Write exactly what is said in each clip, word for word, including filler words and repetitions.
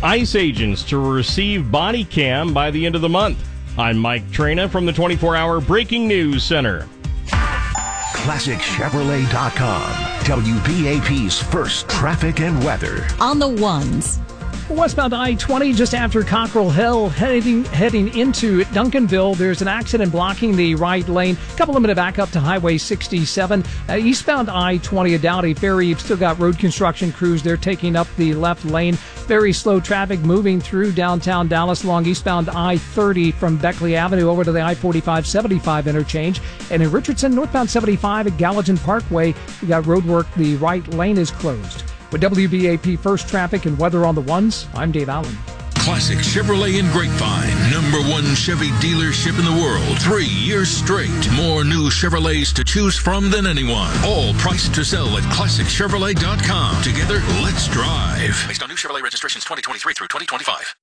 ICE agents to receive body cam by the end of the month. I'm Mike Trena from the twenty-four hour Breaking News Center. Classic Chevrolet dot com, W B A P's first traffic and weather. On the ones. Westbound I twenty just after Cockrell Hill, heading heading into Duncanville. There's an accident blocking the right lane. Couple of minute back up to Highway sixty-seven. Uh, eastbound I twenty at Dowdy Ferry, you've still got road construction crews. They're taking up the left lane. Very slow traffic moving through downtown Dallas along eastbound I thirty from Beckley Avenue over to the I forty-five seventy-five interchange. And in Richardson, northbound seventy-five at Gallatin Parkway, you got road work. The right lane is closed. With W B A P First Traffic and Weather on the Ones, I'm Dave Allen. Classic Chevrolet in Grapevine. Number one Chevy dealership in the world. Three years straight. More new Chevrolets to choose from than anyone. All priced to sell at Classic Chevrolet dot com. Together, let's drive. Based on new Chevrolet registrations twenty twenty-three through twenty twenty-five.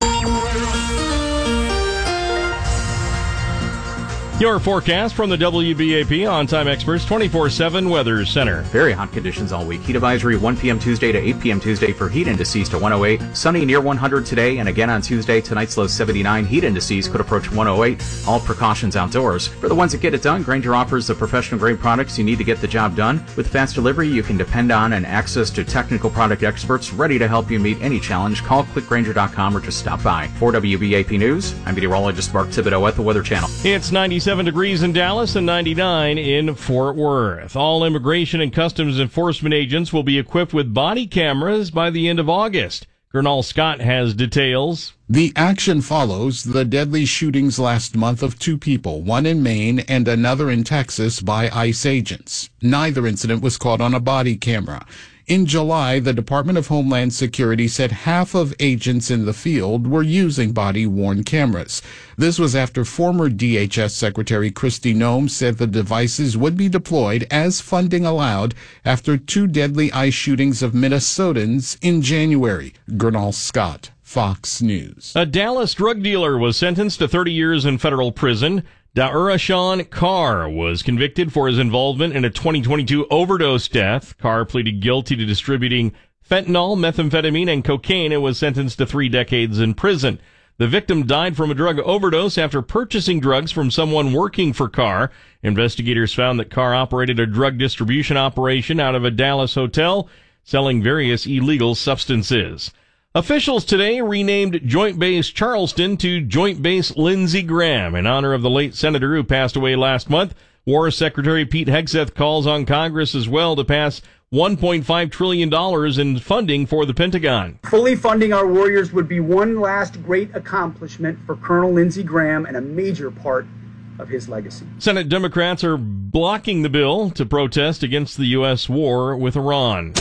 Your forecast from the W B A P On-Time Experts twenty-four seven Weather Center. Very hot conditions all week. Heat advisory one p.m. Tuesday to eight p.m. Tuesday for heat indices to one oh eight. Sunny near one hundred today and again on Tuesday. Tonight's low seventy-nine. Heat indices could approach one oh eight. All precautions outdoors. For the ones that get it done, Grainger offers the professional grade products you need to get the job done. With fast delivery, you can depend on and access to technical product experts ready to help you meet any challenge. Call click grainger dot com or just stop by. For W B A P News, I'm meteorologist Mark Thibodeau at the Weather Channel. It's ninety-seven degrees in Dallas and ninety-nine in Fort Worth. All Immigration and Customs Enforcement agents will be equipped with body cameras by the end of August. Colonel Scott has details. The action follows the deadly shootings last month of two people, one in Maine and another in Texas, by ICE agents. Neither incident was caught on a body camera. In July, the Department of Homeland Security said half of agents in the field were using body-worn cameras. This was after former D H S Secretary Kristi Noem said the devices would be deployed as funding allowed after two deadly ICE shootings of Minnesotans in January. Gernal Scott, Fox News. A Dallas drug dealer was sentenced to thirty years in federal prison. Daurashan Carr was convicted for his involvement in a twenty twenty-two overdose death. Carr pleaded guilty to distributing fentanyl, methamphetamine, and cocaine and was sentenced to three decades in prison. The victim died from a drug overdose after purchasing drugs from someone working for Carr. Investigators found that Carr operated a drug distribution operation out of a Dallas hotel, selling various illegal substances. Officials today renamed Joint Base Charleston to Joint Base Lindsey Graham in honor of the late senator who passed away last month. War Secretary Pete Hegseth calls on Congress as well to pass one point five trillion dollars in funding for the Pentagon. Fully funding our warriors would be one last great accomplishment for Colonel Lindsey Graham and a major part of his legacy. Senate Democrats are blocking the bill to protest against the U S war with Iran.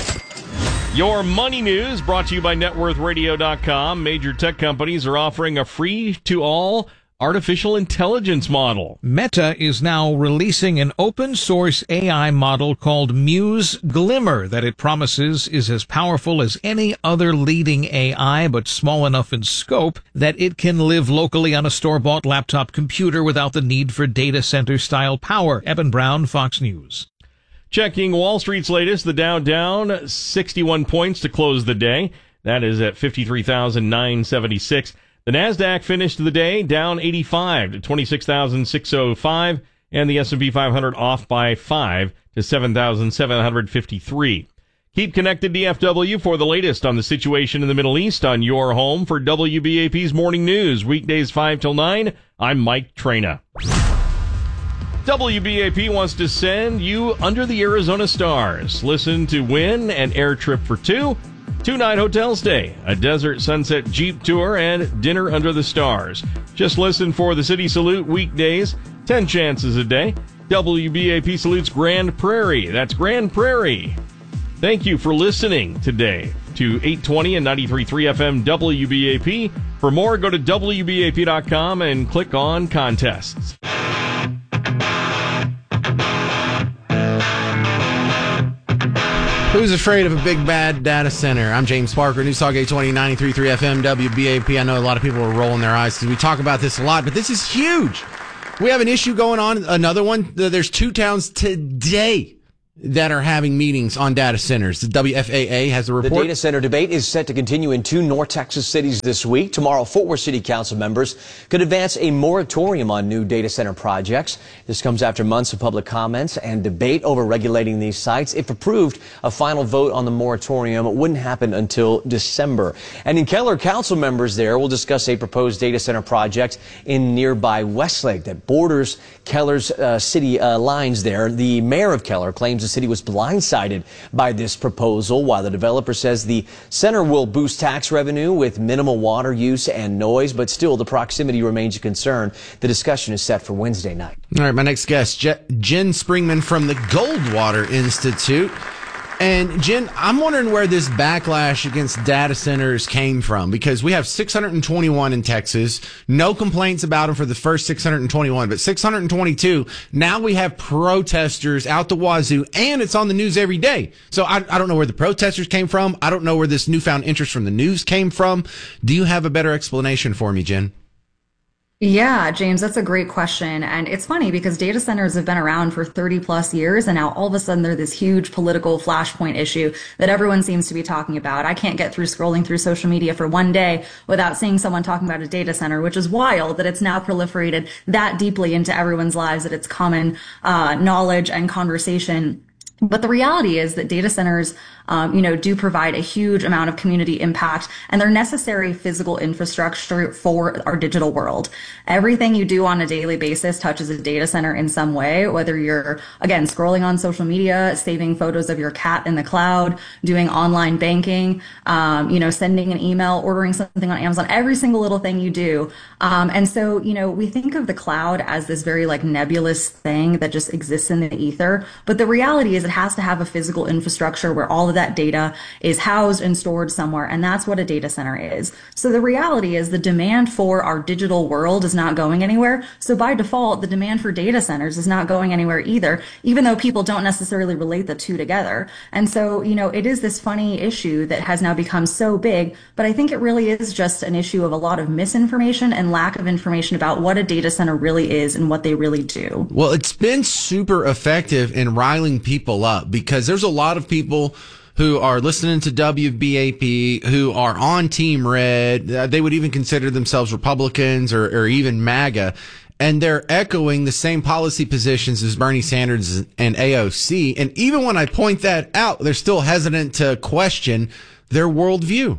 Your money news brought to you by net worth radio dot com. Major tech companies are offering a free-to-all artificial intelligence model. Meta is now releasing an open-source A I model called Muse Glimmer that it promises is as powerful as any other leading A I, but small enough in scope that it can live locally on a store-bought laptop computer without the need for data center-style power. Eben Brown, Fox News. Checking Wall Street's latest, the Dow down sixty-one points to close the day. That is at fifty-three thousand nine hundred seventy-six. The Nasdaq finished the day down eighty-five to twenty-six thousand six hundred five, and the S and P five hundred off by five to seven thousand seven hundred fifty-three. Keep connected D F W for the latest on the situation in the Middle East on your home for W B A P's Morning News. Weekdays five till nine. I'm Mike Trena. W B A P wants to send you under the Arizona stars. Listen to win an air trip for two, two-night hotel stay, a desert sunset Jeep tour, and dinner under the stars. Just listen for the City Salute weekdays, ten chances a day. W B A P salutes Grand Prairie. That's Grand Prairie. Thank you for listening today to eight twenty and ninety-three point three F M W B A P. For more, go to W B A P dot com and click on contests. Who's afraid of a big bad data center? I'm James Parker, News Talk eight twenty, ninety-three point three F M, W B A P. I know a lot of people are rolling their eyes because we talk about this a lot, but this is huge. We have an issue going on, another one. There's two towns today that are having meetings on data centers. The W F A A has a report. The data center debate is set to continue in two North Texas cities this week. Tomorrow, Fort Worth City Council members could advance a moratorium on new data center projects. This comes after months of public comments and debate over regulating these sites. If approved, a final vote on the moratorium wouldn't happen until December. And in Keller, council members there will discuss a proposed data center project in nearby Westlake that borders Keller's uh, city uh, lines there. The mayor of Keller claims the city was blindsided by this proposal, while the developer says the center will boost tax revenue with minimal water use and noise, but still the proximity remains a concern. The discussion is set for Wednesday night. All right, my next guest, Je- Jen Springman from the Goldwater Institute. And Jen, I'm wondering where this backlash against data centers came from, because we have six hundred twenty-one in Texas, no complaints about them for the first six hundred twenty-one, but six hundred twenty-two, now we have protesters out the wazoo, and it's on the news every day. So I, I don't know where the protesters came from. I don't know where this newfound interest from the news came from. Do you have a better explanation for me, Jen? Yeah, James, that's a great question. And it's funny because data centers have been around for thirty plus years, and now all of a sudden they're this huge political flashpoint issue that everyone seems to be talking about. I can't get through scrolling through social media for one day without seeing someone talking about a data center, which is wild that it's now proliferated that deeply into everyone's lives that it's common uh, knowledge and conversation. But the reality is that data centers, um, you know, do provide a huge amount of community impact, and they're necessary physical infrastructure for our digital world. Everything you do on a daily basis touches a data center in some way, whether you're, again, scrolling on social media, saving photos of your cat in the cloud, doing online banking, um, you know, sending an email, ordering something on Amazon, every single little thing you do. Um, and so, you know, we think of the cloud as this very like nebulous thing that just exists in the ether. But the reality is it has to have a physical infrastructure where all of that data is housed and stored somewhere. And that's what a data center is. So the reality is the demand for our digital world is not going anywhere. So by default, the demand for data centers is not going anywhere either, even though people don't necessarily relate the two together. And so, you know, it is this funny issue that has now become so big, but I think it really is just an issue of a lot of misinformation and lack of information about what a data center really is and what they really do. Well, it's been super effective in riling people up, because there's a lot of people who are listening to W B A P, who are on Team Red. Uh, they would even consider themselves Republicans or, or even MAGA. And they're echoing the same policy positions as Bernie Sanders and A O C. And even when I point that out, they're still hesitant to question their worldview.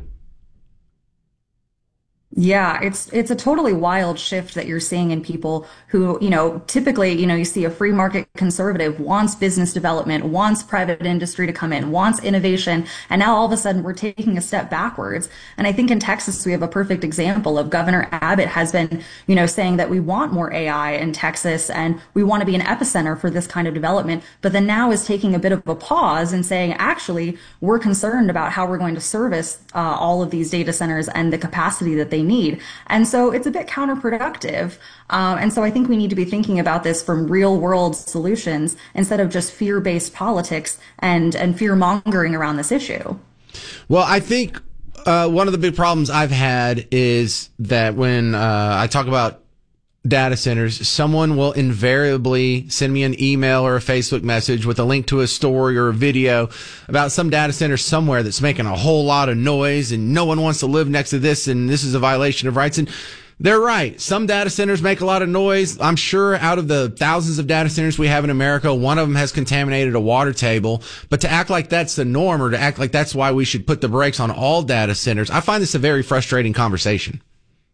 Yeah, it's it's a totally wild shift that you're seeing in people who, you know, typically, you know, you see a free market conservative wants business development, wants private industry to come in, wants innovation, and now all of a sudden we're taking a step backwards. And I think in Texas we have a perfect example of Governor Abbott has been, you know, saying that we want more A I in Texas and we want to be an epicenter for this kind of development, but then now is taking a bit of a pause and saying, actually, we're concerned about how we're going to service uh, all of these data centers and the capacity that they need. And so it's a bit counterproductive. Um, and so I think we need to be thinking about this from real world solutions instead of just fear-based politics and, and fear-mongering around this issue. Well, I think uh, one of the big problems I've had is that when uh, I talk about data centers, someone will invariably send me an email or a Facebook message with a link to a story or a video about some data center somewhere that's making a whole lot of noise and no one wants to live next to this and this is a violation of rights. And they're right. Some data centers make a lot of noise. I'm sure out of the thousands of data centers we have in America, one of them has contaminated a water table. But to act like that's the norm or to act like that's why we should put the brakes on all data centers, I find this a very frustrating conversation.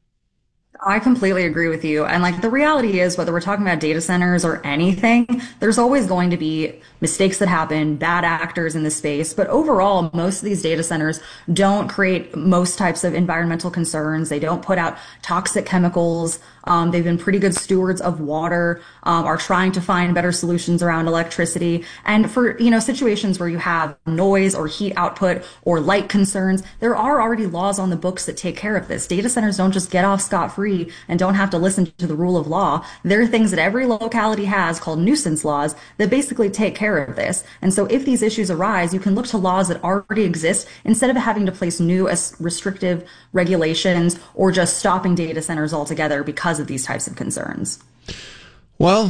I completely agree with you. And like the reality is, whether we're talking about data centers or anything, there's always going to be mistakes that happen, bad actors in the space. But overall, most of these data centers don't create most types of environmental concerns. They don't put out toxic chemicals. Um, they've been pretty good stewards of water, um, are trying to find better solutions around electricity. And for, you know, situations where you have noise or heat output or light concerns, there are already laws on the books that take care of this. Data centers don't just get off scot-free and don't have to listen to the rule of law. There are things that every locality has called nuisance laws that basically take care of this. And so if these issues arise, you can look to laws that already exist instead of having to place new restrictive regulations or just stopping data centers altogether because of these types of concerns. Well,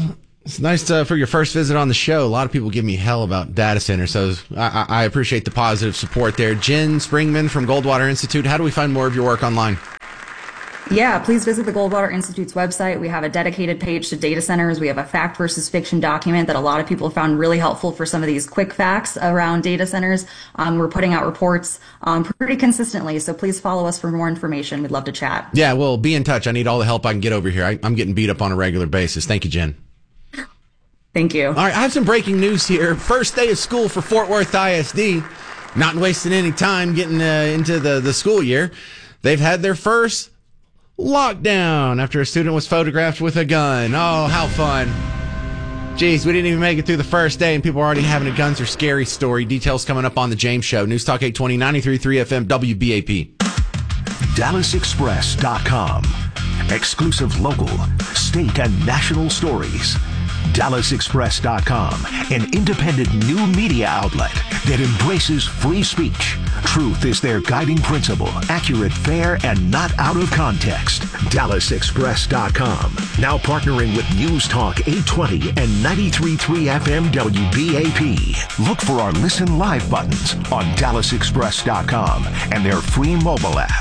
It's nice to, for your first visit on the show. A lot of people give me hell about data centers, so I, I appreciate the positive support there. Jen Springman from Goldwater Institute. How do we find more of your work online? Yeah, please visit the Goldwater Institute's website. We have a dedicated page to data centers. We have a fact versus fiction document that a lot of people found really helpful for some of these quick facts around data centers. Um, we're putting out reports um, pretty consistently, so please follow us for more information. We'd love to chat. Yeah, well, be in touch. I need all the help I can get over here. I, I'm getting beat up on a regular basis. Thank you, Jen. Thank you. All right, I have some breaking news here. First day of school for Fort Worth I S D. Not wasting any time getting uh, into the, the school year. They've had their first lockdown after a student was photographed with a gun. Oh, how fun. Jeez, we didn't even make it through the first day and people are already having a guns are scary story. Details coming up on The James Show. News Talk eight twenty, ninety-three point three F M, W B A P. Dallas Express dot com. Exclusive local, state, and national stories. Dallas Express dot com, an independent new media outlet that embraces free speech. Truth is their guiding principle. Accurate, fair, and not out of context. Dallas Express dot com. Now partnering with News Talk eight twenty and ninety-three point three F M W B A P. Look for our Listen Live buttons on Dallas Express dot com and their free mobile app.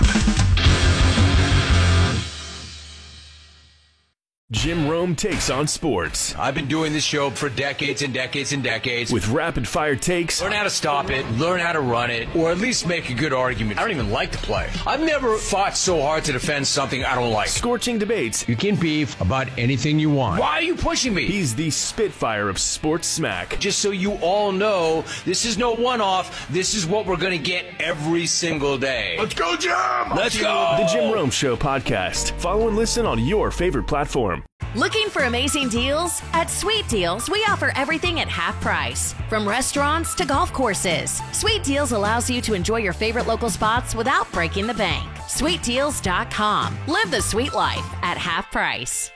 Jim Rome takes on sports. I've been doing this show for decades and decades and decades. With rapid fire takes. Learn how to stop it, learn how to run it, or at least make a good argument. I don't even like to play. I've never fought so hard to defend something I don't like. Scorching debates. You can beef about anything you want. Why are you pushing me? He's the Spitfire of sports smack. Just so you all know, this is no one-off. This is what we're going to get every single day. Let's go, Jim! Let's go! The Jim Rome Show podcast. Follow and listen on your favorite platform. Looking for amazing deals? At Sweet Deals, we offer everything at half price. From restaurants to golf courses, Sweet Deals allows you to enjoy your favorite local spots without breaking the bank. Sweet Deals dot com. Live the sweet life at half price.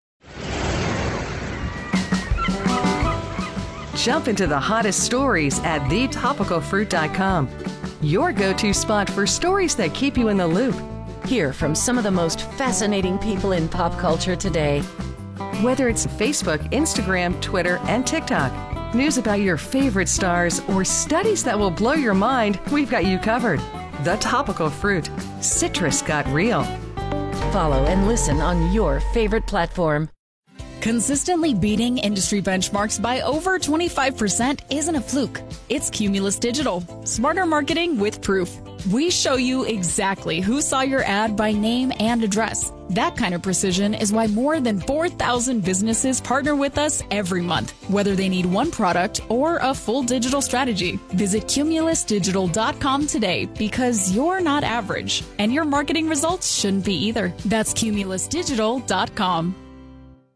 Jump into the hottest stories at the topical fruit dot com. Your go-to spot for stories that keep you in the loop. Hear from some of the most fascinating people in pop culture today. Whether it's Facebook, Instagram, Twitter, and TikTok, news about your favorite stars, or studies that will blow your mind, we've got you covered. The Topical Fruit. Citrus got real. Follow and listen on your favorite platform. Consistently beating industry benchmarks by over twenty-five percent isn't a fluke. It's Cumulus Digital. Smarter marketing with proof. We show you exactly who saw your ad by name and address. That kind of precision is why more than four thousand businesses partner with us every month, whether they need one product or a full digital strategy. Visit Cumulus Digital dot com today because you're not average, and your marketing results shouldn't be either. That's Cumulus Digital dot com.